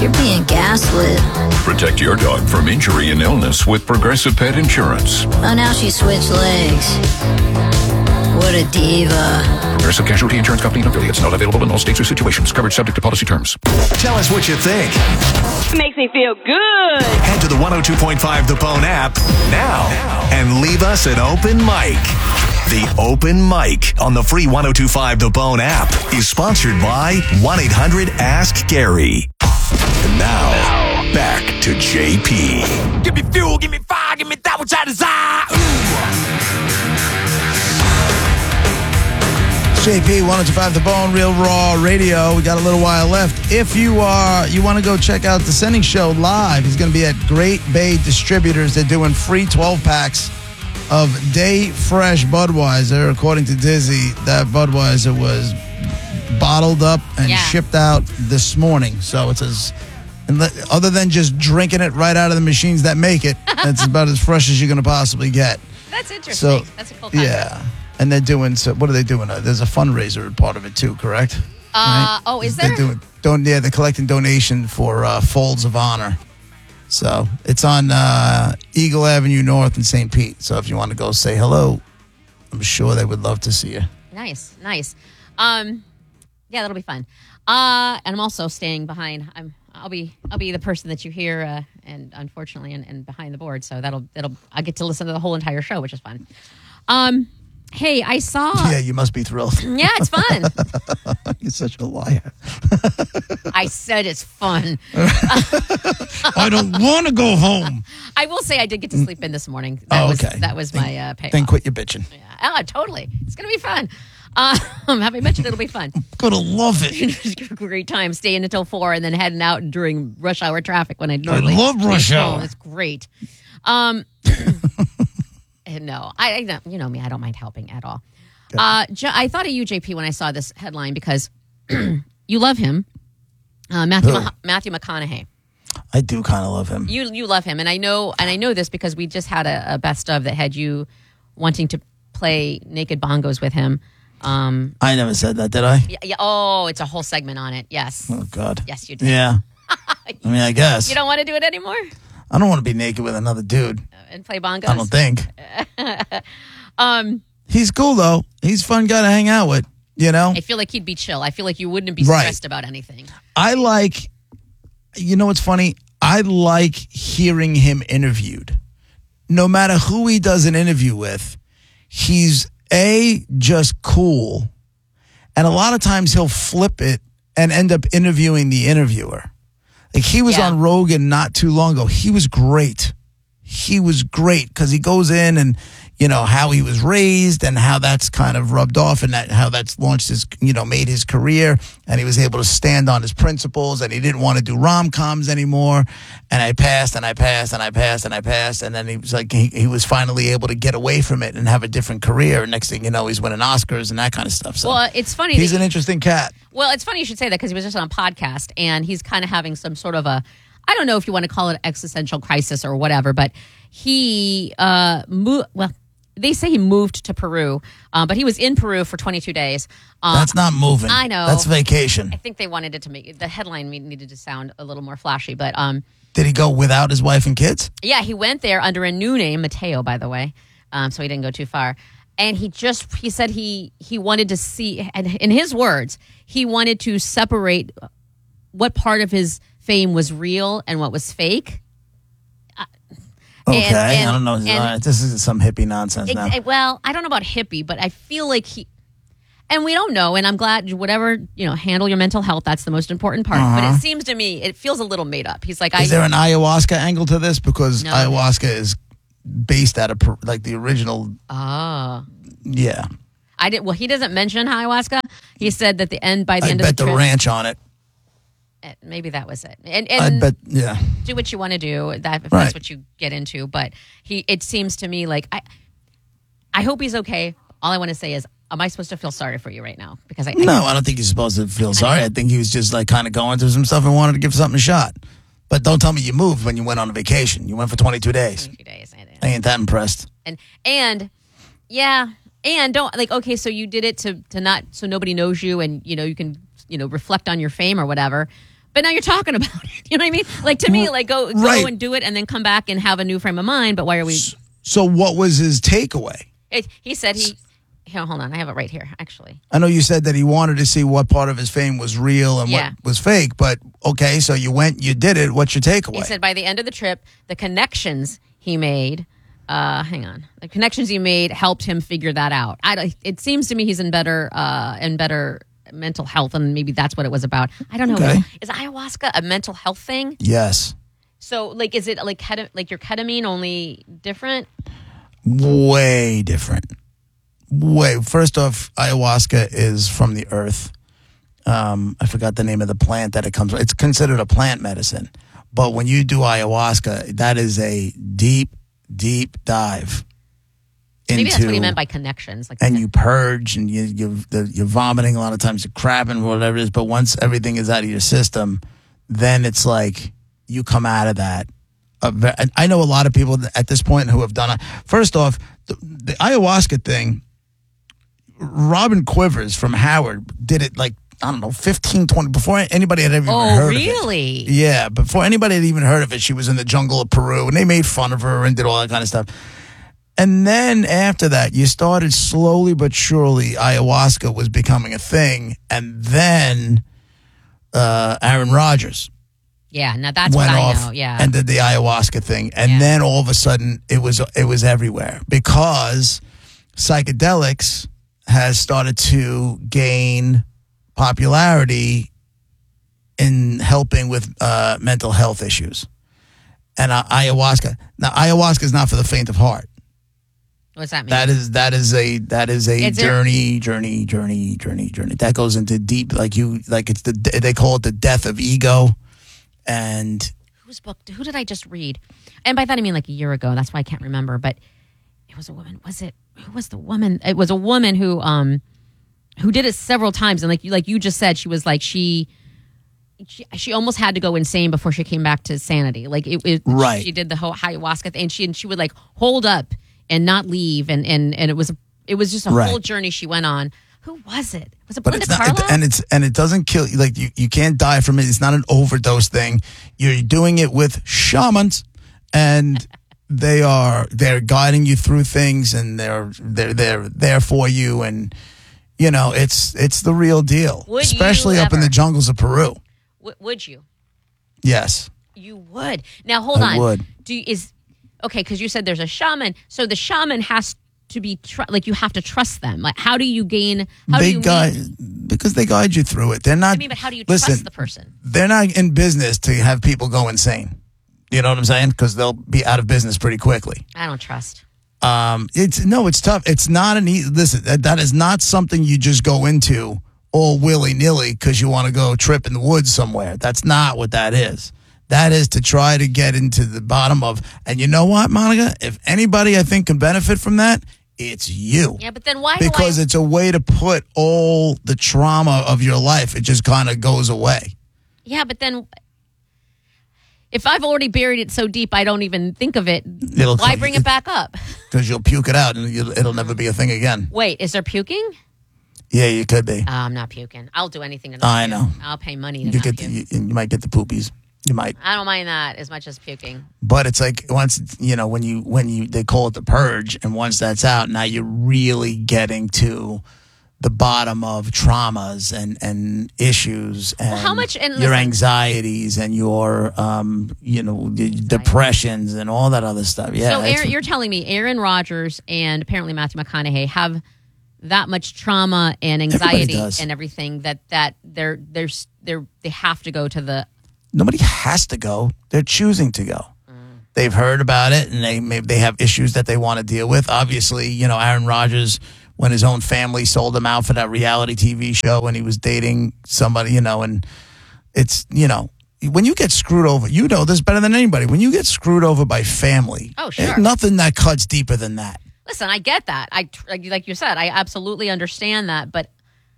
You're being gaslit. Protect your dog from injury and illness with Progressive Pet Insurance. Oh, now she switched legs. What a diva. Progressive Casualty Insurance Company and affiliates. Not available in all states or situations. Coverage subject to policy terms. Tell us what you think. It makes me feel good. Head to the 102.5 The Bone app now and leave us an open mic. The Open Mic on the free 102.5 The Bone app is sponsored by 1-800-ASK-GARY. And now, back to JP. Give me fuel, give me fire, give me that which I desire. JP, 102.5 The Bone, Real Raw Radio. We got a little while left. If you want to go check out the Sending Show live, he's going to be at Great Bay Distributors. They're doing free 12-packs of Day Fresh Budweiser. According to Dizzy, that Budweiser was bottled up and shipped out this morning. So it's other than just drinking it right out of the machines that make it, it's about as fresh as you're going to possibly get. That's interesting. So, that's a cool concept. Yeah. And they're doing, so what are they doing? There's a fundraiser part of it too, correct? Right? Oh, is there? They're collecting donation for Folds of Honor. So it's on Eagle Avenue North in St. Pete. So if you want to go say hello, I'm sure they would love to see you. Nice. Yeah, that'll be fun. And I'm also staying behind. I'll be the person that you hear, and unfortunately, and behind the board. So I get to listen to the whole entire show, which is fun. Hey, I saw. Yeah, you must be thrilled. Yeah, it's fun. You're such a liar. I said it's fun. I don't want to go home. I will say I did get to sleep in this morning. Okay. That was my payoff. Then quit your bitching. Yeah, totally. It's going to be fun. Having mentioned it'll be fun. I'm going to love it. It's a great time staying until 4 and then heading out during rush hour traffic when I normally. I love rush hour. It's great. No, I you know me. I don't mind helping at all. I thought of you, JP, when I saw this headline because you love him, Matthew McConaughey. I do kind of love him. You love him, and I know this because we just had a best of that had you wanting to play naked bongos with him. I never said that, did I? Yeah. Oh, it's a whole segment on it. Yes. Oh God. Yes, you did. Yeah. I mean, I guess you don't want to do it anymore. I don't want to be naked with another dude and play bongos. I don't think. He's cool though. He's a fun guy to hang out with. You know. I feel like he'd be chill. I feel like you wouldn't be stressed about anything. You know what's funny? I like hearing him interviewed. No matter who he does an interview with, he's just cool, and a lot of times he'll flip it and end up interviewing the interviewer. Like he was on Rogan not too long ago. He was great. He was great because he goes in and, you know, how he was raised and how that's kind of rubbed off and how that's launched his, made his career. And he was able to stand on his principles and he didn't want to do rom-coms anymore. And I passed. And then he was like, he was finally able to get away from it and have a different career. And next thing you know, he's winning Oscars and that kind of stuff. So well, it's funny. He's an interesting cat. Well, it's funny you should say that because he was just on a podcast and he's kind of having some sort of I don't know if you want to call it existential crisis or whatever, but he they say he moved to Peru, but he was in Peru for 22 days. That's not moving. I know. That's vacation. I think they wanted it to make the headline needed to sound a little more flashy, but did he go without his wife and kids? Yeah, he went there under a new name, Mateo, by the way, so he didn't go too far. And he said he wanted to see, and in his words, he wanted to separate what part of his fame was real and what was fake. Okay, I don't know. This is some hippie nonsense now. Well, I don't know about hippie, but I feel like and we don't know, and I'm glad whatever, handle your mental health, that's the most important part. But it seems to me, it feels a little made up. He's like, is there an ayahuasca angle to this? Because ayahuasca is based out of like the original. Oh. Yeah. Well, he doesn't mention ayahuasca. He said that by the end of the trip. I bet the ranch on it. Maybe that was it. And I bet, yeah. Do what you want to do. If that's what you get into. But it seems to me like I hope he's okay. All I want to say is, am I supposed to feel sorry for you right now? Because I don't think you're supposed to feel sorry. I think he was just like kind of going through some stuff and wanted to give something a shot. But don't tell me you moved when you went on a vacation. You went for 22 days. 22 days. I ain't that impressed. And don't okay. So you did it to not so nobody knows you and you can reflect on your fame or whatever. But now you're talking about it. You know what I mean? Like, to me, like, go Right. and do it and then come back and have a new frame of mind. But why are we... So what was his takeaway? He said here, hold on. I have it right here, actually. I know you said that he wanted to see what part of his fame was real and Yeah. what was fake, but okay, so you went, you did it. What's your takeaway? He said by the end of the trip, the connections he made... the connections he made helped him figure that out. It seems to me he's in better mental health, and maybe that's what it was about. I don't know. Okay. Is ayahuasca a mental health thing? Yes. So, like, is it like your ketamine, only different? Way different. First off, ayahuasca is from the earth. I forgot the name of the plant that it comes from. It's considered a plant medicine. But when you do ayahuasca, that is a deep dive Maybe into, that's what he meant by connections. Like, and you purge and you're vomiting a lot of times, you're crapping, whatever it is. But once everything is out of your system, then it's like you come out of that. I know a lot of people at this point who have done it. First off, the ayahuasca thing, Robin Quivers from Howard did it like, I don't know, 15, 20, before anybody had ever even heard of it. Oh, really? Yeah, before anybody had even heard of it, she was in the jungle of Peru, and they made fun of her and did all that kind of stuff. And then after that, you started slowly but surely, ayahuasca was becoming a thing, and then Aaron Rodgers Yeah, now that's went what I off know. Yeah. and did the ayahuasca thing, and Yeah. then all of a sudden it was everywhere because psychedelics has started to gain popularity in helping with mental health issues. And ayahuasca is not for the faint of heart. What's that mean? That is a Is there- journey. That goes into deep, they call it the death of ego. And Who did I just read? And by that I mean like a year ago. That's why I can't remember. But it was a woman. Who was the woman? It was a woman who did it several times. And like you just said, she was like she almost had to go insane before she came back to sanity. Like it Right. She did the whole ayahuasca thing, and she would like hold up and not leave, and it was just a Right. whole journey she went on. Who was it? Was it but Belinda it's not, Carlisle? and it doesn't kill you. Like you can't die from it. It's not an overdose thing. You're doing it with shamans, and they're guiding you through things, and they're there for you, and you know it's the real deal. Would especially you up in ever? the jungles of Peru. Would you? Yes, You would. Now hold I on. would. Okay, because you said there's a shaman. So the shaman has to be you have to trust them. Like, how do you gain? Because they guide you through it. They're not. I mean, but how do you listen, trust the person? They're not in business to have people go insane. You know what I'm saying? Because they'll be out of business pretty quickly. I don't trust. It's tough. It's not an easy. Listen, that is not something you just go into all willy nilly because you want to go trip in the woods somewhere. That's not what that is. That is to try to get into the bottom of. And you know what, Monica? If anybody I think can benefit from that, it's you. Yeah, but then why? Because it's a way to put all the trauma of your life. It just kind of goes away. Yeah, but then if I've already buried it so deep, I don't even think of it. It'll Why come- bring it back up? Because you'll puke it out and it'll never be a thing again. Wait, is there puking? Yeah, you could be. I'm not puking. I'll do anything to not I puke. know. I'll pay money to You not get puke. you might get the poopies. You might. I don't mind that as much as puking. But it's like once when you they call it the purge, and once that's out, now you're really getting to the bottom of traumas and issues and how much- and your listen- anxieties and your depressions and all that other stuff. Yeah. So it's- you're telling me Aaron Rodgers and apparently Matthew McConaughey have that much trauma and anxiety does. and everything that they have to go to the. Nobody has to go. They're choosing to go. They've heard about it, and they have issues that they want to deal with. Obviously, Aaron Rodgers, when his own family sold him out for that reality TV show, and he was dating somebody, and it's when you get screwed over, this better than anybody. When you get screwed over by family, Oh, sure. there's nothing that cuts deeper than that. Listen, I get that. Like you said, I absolutely understand that, but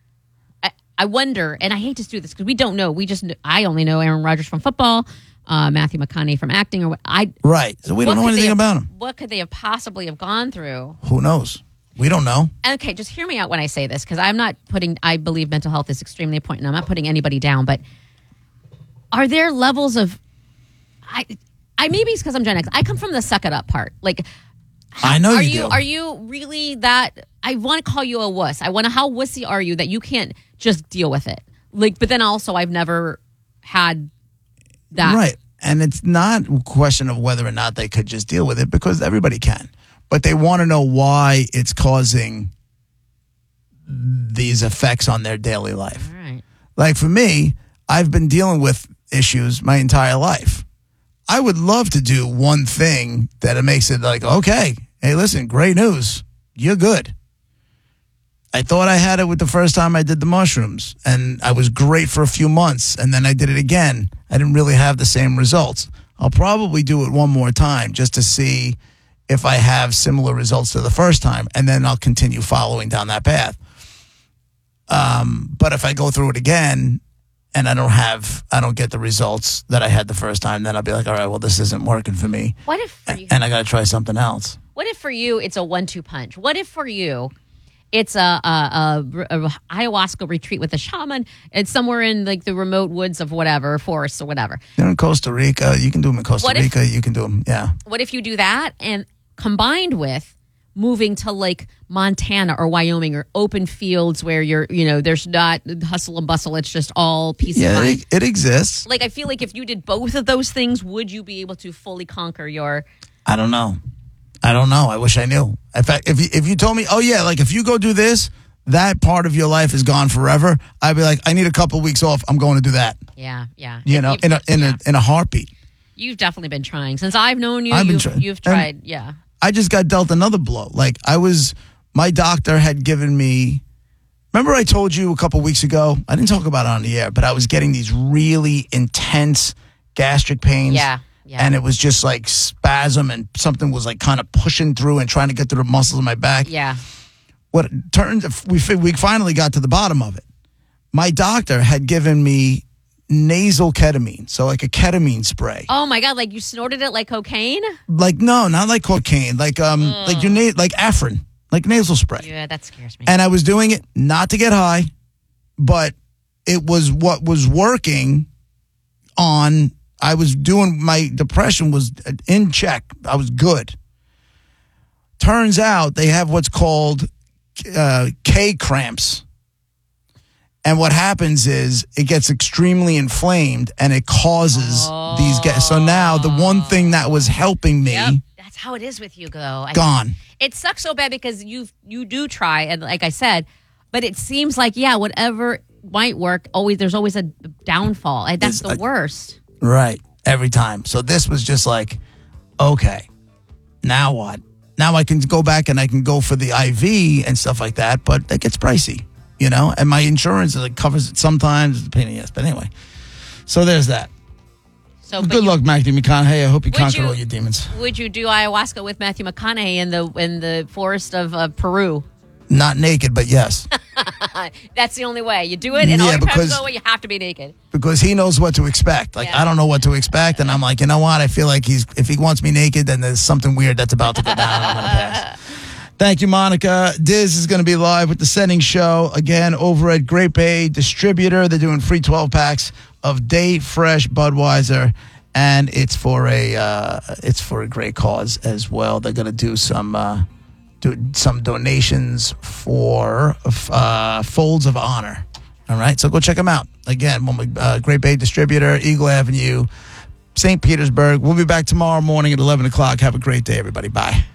I wonder, and I hate to do this because we don't know. I only know Aaron Rodgers from football, Matthew McConaughey from acting, or what. Right. So we don't know anything about him. What could they have possibly have gone through? Who knows? We don't know. Okay, just hear me out when I say this, because I'm not putting. I believe mental health is extremely important. I'm not putting anybody down, but are there levels of, I maybe it's because I'm Gen X. I come from the suck it up part. Like, I know you do. Are you really that? I want to call you a wuss. How wussy are you that you can't just deal with it? Like, but then also I've never had that. Right. And it's not a question of whether or not they could just deal with it, because everybody can. But they want to know why it's causing these effects on their daily life. All right. Like for me, I've been dealing with issues my entire life. I would love to do one thing that it makes it like, okay, hey, listen, great news. You're good. I thought I had it with the first time I did the mushrooms, and I was great for a few months, and then I did it again. I didn't really have the same results. I'll probably do it one more time just to see if I have similar results to the first time, and then I'll continue following down that path. But if I go through it again and I don't get the results that I had the first time, then I'll be like, all right, well, this isn't working for me. What if for you, and I got to try something else. What if for you it's a 1-2 punch? What if for you it's a ayahuasca retreat with a shaman? It's somewhere in like the remote woods of whatever, forests or whatever. You're in Costa Rica. You can do them in Costa Rica. You can do them, yeah. What if you do that and combined with moving to like Montana or Wyoming or open fields where there's not hustle and bustle. It's just all peace of mind. Yeah, it exists. Like, I feel like if you did both of those things, would you be able to fully conquer your... I don't know. I wish I knew. In fact, if you told me, oh yeah, like if you go do this, that part of your life is gone forever, I'd be like, I need a couple of weeks off. I'm going to do that. Yeah. In a heartbeat. You've definitely been trying. Since I've known you, you've tried, yeah. I just got dealt another blow. Like my doctor had given me, remember I told you a couple weeks ago, I didn't talk about it on the air, but I was getting these really intense gastric pains. Yeah. And it was just like spasm, and something was like kind of pushing through and trying to get through the muscles of my back. Yeah. What it turned, we finally got to the bottom of it. My doctor had given me nasal ketamine, so like a ketamine spray. Oh my God! Like you snorted it like cocaine? Like no, not like cocaine. Like like Afrin, like nasal spray. Yeah, that scares me. And I was doing it not to get high, but it was what was working on. I was doing, my depression was in check. I was good. Turns out they have what's called K cramps. And what happens is it gets extremely inflamed and it causes these gas. So now the one thing that was helping me. Yep. That's how it is with you, though. Gone. It sucks so bad because you do try, and like I said, but it seems like, yeah, whatever might work, there's always a downfall. And that's the worst. Right. Every time. So this was just like, okay, now what? Now I can go back and I can go for the IV and stuff like that, but that gets pricey, and my insurance covers it sometimes. It's a pain in the ass. But anyway, so there's that. So good luck, Matthew McConaughey. I hope you conquer all your demons. Would you do ayahuasca with Matthew McConaughey in the forest of Peru? Not naked, but yes. That's the only way. You do it, and all your times go, you have to be naked. Because he knows what to expect. Like, I don't know what to expect, and I'm like, you know what? I feel like if he wants me naked, then there's something weird that's about to go down. I'm going to pass. Thank you, Monica. Diz is going to be live with the Setting Show again over at Great Bay Distributor. They're doing free 12-packs of Day Fresh Budweiser, and it's for a great cause as well. They're going to do some donations for Folds of Honor. All right, so go check them out. Again, Great Bay Distributor, Eagle Avenue, St. Petersburg. We'll be back tomorrow morning at 11 o'clock. Have a great day, everybody. Bye.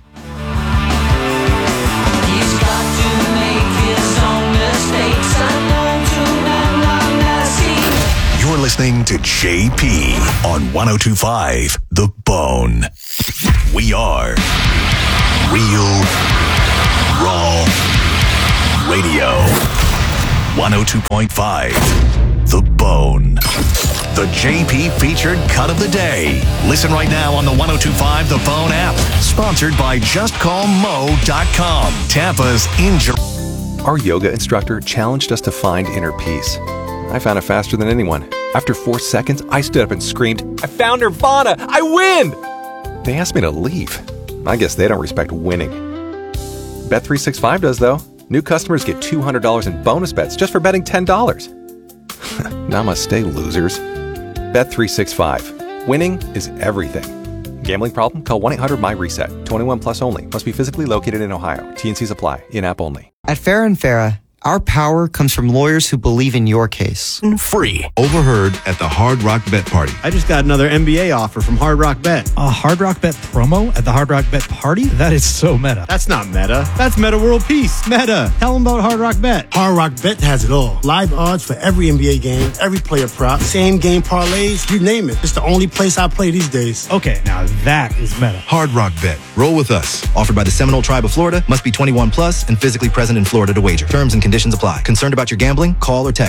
He's got to make his own mistakes. I know too many long. You're listening to JP on 102.5 The Bone. We are Real Raw Radio. 102.5 The Bone. The JP featured cut of the day. Listen right now on the 102.5 The Bone app. Sponsored by JustCallMo.com. Tampa's injury. Our yoga instructor challenged us to find inner peace. I found it faster than anyone. After 4 seconds, I stood up and screamed, "I found Nirvana! I win!" They asked me to leave. I guess they don't respect winning. Bet365 does, though. New customers get $200 in bonus bets just for betting $10. Namaste, losers. Bet365. Winning is everything. Gambling problem? Call 1-800-MY-RESET. 21 plus only. Must be physically located in Ohio. T&Cs apply. In-app only. At Farrah & Farrah, our power comes from lawyers who believe in your case. Free. Overheard at the Hard Rock Bet Party. I just got another NBA offer from Hard Rock Bet. A Hard Rock Bet promo at the Hard Rock Bet Party? That is so meta. That's not meta. That's Meta World Peace. Meta. Tell them about Hard Rock Bet. Hard Rock Bet has it all. Live odds for every NBA game, every player prop, same game parlays, you name it. It's the only place I play these days. Okay, now that is meta. Hard Rock Bet. Roll with us. Offered by the Seminole Tribe of Florida. Must be 21 plus and physically present in Florida to wager. Terms and conditions apply. Concerned about your gambling? Call or text